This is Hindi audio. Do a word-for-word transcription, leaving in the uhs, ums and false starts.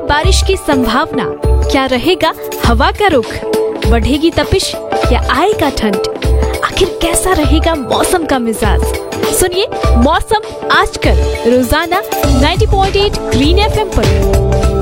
बारिश की संभावना? क्या रहेगा हवा का रुख? बढ़ेगी तपिश या आएगा ठंड? आखिर कैसा रहेगा मौसम का मिजाज? सुनिए मौसम आजकल रोजाना नब्बे पॉइंट आठ ग्रीन एफएम पर।